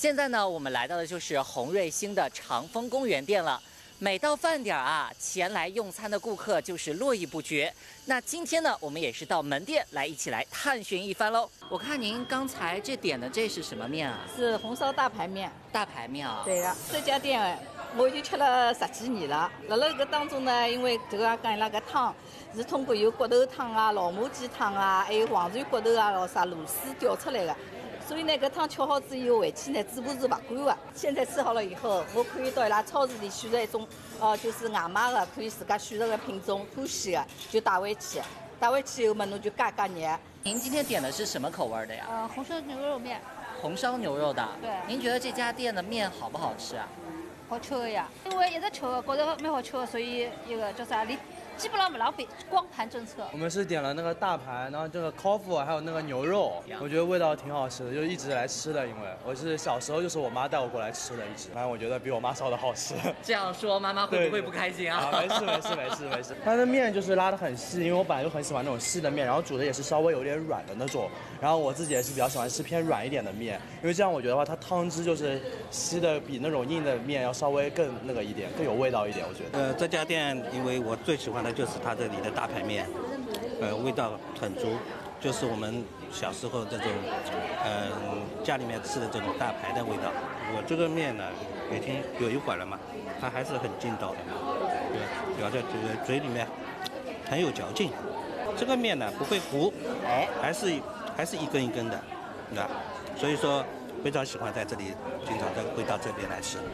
现在呢，我们来到的就是洪瑞兴的长丰公园店了。每到饭点啊，前来用餐的顾客就是络绎不绝。那今天呢，我们也是到门店来一起来探寻一番喽。我看您刚才点的这是什么面啊？ 是红烧大排面。 大排面啊？ 对的，这家店我已经吃了10几年了。辣辣搿当中呢，因为就讲伊拉搿汤是通过有骨头汤啊、老母鸡汤啊，还有黄鳝骨头啊、咾啥螺丝调出来的。所以呢，搿汤吃好之后回去呢，嘴巴是勿干的。现在吃好了以后，我可以到伊拉超市里选择一种，就是外卖的，可以自家选择的品种，欢喜的就带回去。带回去以后嘛，侬就加热。 您今天点的是什么口味的呀？ 红烧牛肉面。 红烧牛肉的。 对。 您觉得这家店的面好不好吃啊？ 好吃的呀，因为一直吃的，觉得蛮好吃的，所以一个叫啥，基本上不浪费，光盘政策。 我们是点了那个大排，然后这个 coffee 还有那个牛肉，我觉得味道挺好吃的，就一直来吃的。因为我是小时候就是我妈带我过来吃的，一直，反正我觉得比我妈烧的好吃。 这样说妈妈会不会不开心啊？ 没事。它的面就是拉得很细，因为我本来就很喜欢那种细的面，然后煮的也是稍微有点软的那种。然后我自己也是比较喜欢吃偏软一点的面，因为这样我觉得话，它汤汁就是吸的比那种硬的面要稍微更那个一点，更有味道一点，我觉得。 这家店因为我最喜欢的就是它这里的大排面，味道很足，就是我们小时候这种，家里面吃的这种大排的味道。我这个面呢，已经有一会儿了嘛，它还是很劲道的，咬在这个嘴里面很有嚼劲。这个面呢不会糊，还是一根一根的，啊，所以说非常喜欢在这里经常会到这边来吃。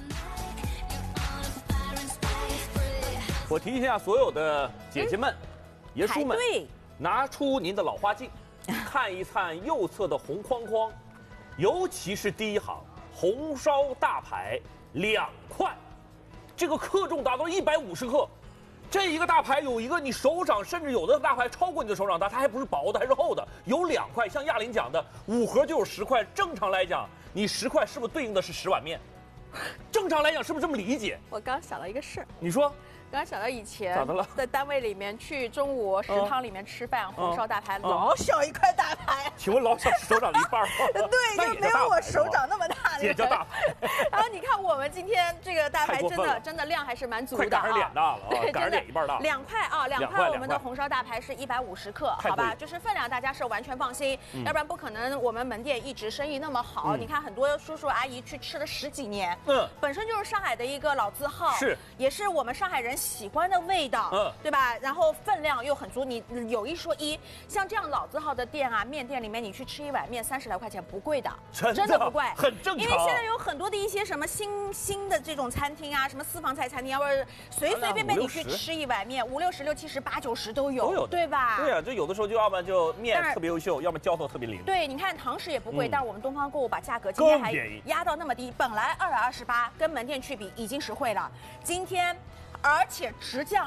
我提醒一下所有的姐姐们、爷叔们，拿出您的老花镜，看一看右侧的红框框，尤其是第一行红烧大排2块，这个克重达到150克。这一个大排有一个你手掌，甚至有的大排超过你的手掌大，它还不是薄的，还是厚的，有2块。像亚林讲的，5盒就有10块。正常来讲，你10块是不是对应的是10碗面？正常来讲是不是这么理解？ 我刚想到一个事， 你说。 刚想到以前咋的了？ 在单位里面去中午食堂里面吃饭，红烧大排老小一块大排。 请问老小是手掌的一半吗？ 对，就没有我手掌那么大。 也叫大排。 然后你看我们今天这个大排真的量还是蛮足的， 快赶上脸大了， 对， 赶上脸一半大。 2块啊，2块我们的红烧大排是150克，好吧，就是分量大家是完全放心，要不然不可能我们门店一直生意那么好。你看很多叔叔阿姨去吃了10几年，本身就是上海的一个老字号， 是， 也是我们上海人喜欢的味道，对吧？然后分量又很足，你有一说一，像这样老字号的店啊，面店里面你去吃一碗面30来块钱不贵的，真的不贵， 很正常。 因为现在有很多的一些什么新的这种餐厅啊，什么私房菜餐厅啊，或者随便你去吃一碗面，5、60、60、70、80、90都有，对吧？ 对啊，这有的时候就要么就面特别优秀，要么浇头特别灵。 对，你看堂食也不贵，但是我们东方购物把价格今天还压到那么低，本来228，跟门店去比已经实惠了，今天。而且直降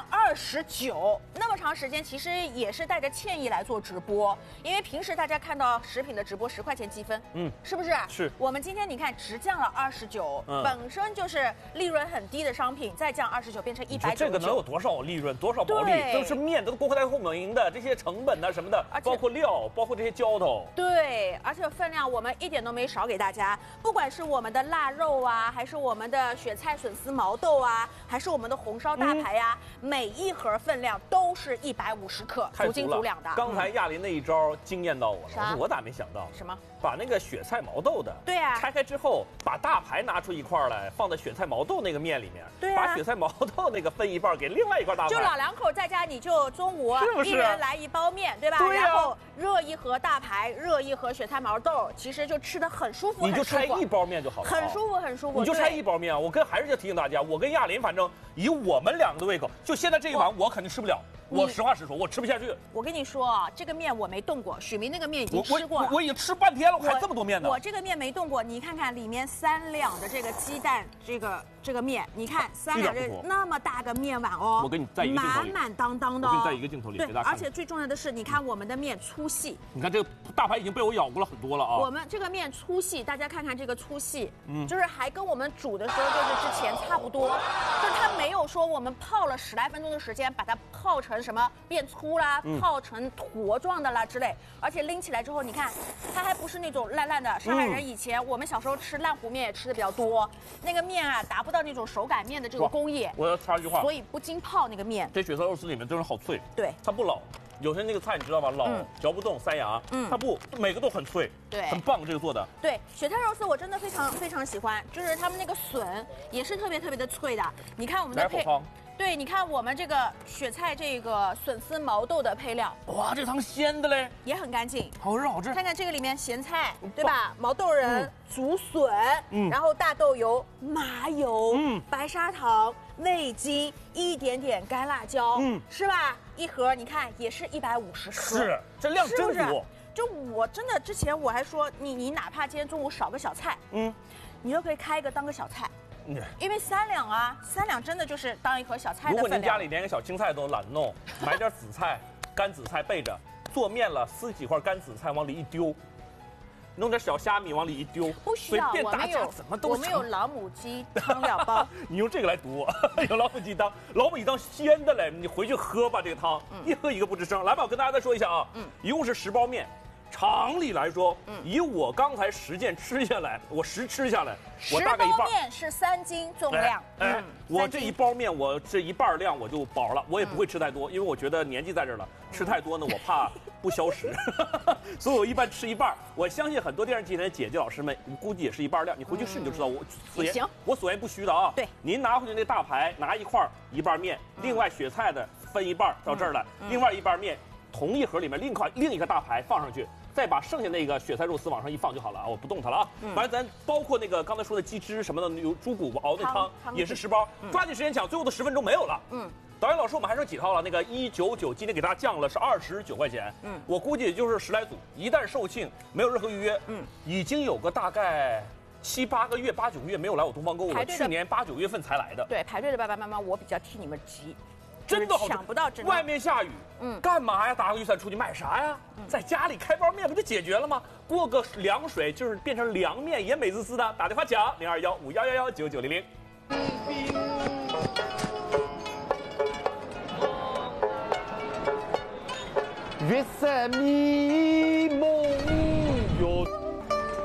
29，那么长时间其实也是带着歉意来做直播，因为平时大家看到食品的直播10块钱积分，是不是？ 是。 我们今天你看直降了29，本身就是利润很低的商品，再降29变成199， 这个能有多少利润，多少毛利？都是面都包括在后面的这些成本啊什么的，包括料，包括这些浇头。 对，而且分量我们一点都没少给大家，不管是我们的腊肉啊，还是我们的雪菜笋丝毛豆啊，还是我们的红烧大排呀，每一盒分量都是150克，足斤足两的。 刚才亚林那一招惊艳到我了，我咋没想到？ 什么？ 把那个雪菜毛豆的， 对啊， 拆开之后，把大排拿出一块来，放在雪菜毛豆那个面里面， 对啊， 把雪菜毛豆那个分一半给另外一块大排。 就老2口在家，你就中午一人来1包面，对吧？ 对呀。 然后热一盒大排，热一盒雪菜毛豆，其实就吃得很舒服。 你就拆1包面就好了， 很舒服，很舒服。 你就拆1包面啊！我还是要提醒大家，我跟亚林反正以我们2个的胃口，就现在这一碗我肯定吃不了。我实话实说，我吃不下去。 我跟你说啊，这个面我没动过，许明那个面已经吃过了。 我已经吃半天了，我还这么多面呢。 我这个面没动过，你看看里面3两的这个鸡蛋，这这个面，你看3两这那么大个面碗哦， 我跟你在一个镜头里， 满满当当的。 我跟你在一个镜头里， 对，而且最重要的是，你看我们的面粗细。 你看这个大排已经被我咬过了很多了啊。 我们这个面粗细，大家看看这个粗细，就是还跟我们煮的时候就是之前差不多，就是它没有说我们泡了10来分钟的时间把它泡成什么变粗啦，泡成坨状的啦之类，而且拎起来之后，你看它还不是那种烂烂的。上海人以前我们小时候吃烂糊面也吃的比较多，那个面啊达不到那种手擀面的这个工艺。 我要插一句话， 所以不经泡那个面， 这雪菜肉丝里面真是好脆， 对， 它不老。有些那个菜你知道吧，老嚼不动塞牙，它不，每个都很脆， 对， 很棒，这个做的。 对，雪菜肉丝我真的非常非常喜欢，就是他们那个笋也是特别特别的脆的。你看我们的配，对，你看我们这个雪菜这个笋丝毛豆的配料， 哇，这汤鲜的嘞， 也很干净， 好吃好吃。 看看这个里面咸菜，对吧？毛豆仁、竹笋，然后大豆油、麻油、白砂糖、味精，一点点干辣椒，是吧？一盒你看也是150克， 是，这量真足。 就我真的之前我还说你哪怕今天中午少个小菜，你都可以开一个当个小菜。因为3两啊，3两真的就是当一盒小菜的分量。 如果您家里连个小青菜都懒得弄，买点紫菜、干紫菜备着，做面了撕几块干紫菜往里一丢，弄点小虾米往里一丢， 不需要。我们有老母鸡汤料包。 你用这个来读，有老母鸡汤，老母鸡汤鲜的嘞，你回去喝吧，这个汤一喝一个不吱声。来吧，我跟大家再说一下啊，一共是10包面。常理来说，以我刚才10件吃下来，我10吃下来，我大概一半。10包面是3斤重量。 我这1包面，我这一半量我就饱了，我也不会吃太多，因为我觉得年纪在这儿了，吃太多呢，我怕不消食，所以我一般吃一半。我相信很多电视机前的姐姐老师们，估计也是一半量，你回去试你就知道。我所言不虚的啊。 对， 您拿回去那大排，拿一半面，另外雪菜的分一半到这儿来，另外一半面。同一盒里面另一个大排放上去，再把剩下那个雪菜肉丝往上一放就好了啊！我不动它了啊。反正咱包括那个刚才说的鸡汁什么的，有猪骨熬那汤也是10包，抓紧时间抢，最后的10分钟没有了。导演老师，我们还剩几套了？那个199，今天给大家降了是29块钱。我估计也就是10来组，一旦售罄，没有任何预约，已经有个大概7、8个月、8、9个月没有来我东方购物了。去年8、9月份才来的。 对，排队的爸爸妈妈，我比较替你们急。 真的想不到，真的。 外面下雨，干嘛呀？打个雨伞出去买啥呀？在家里开包面不就解决了吗？过个凉水就是变成凉面，也美滋滋的。打电话抢021511199900。月色迷蒙哟。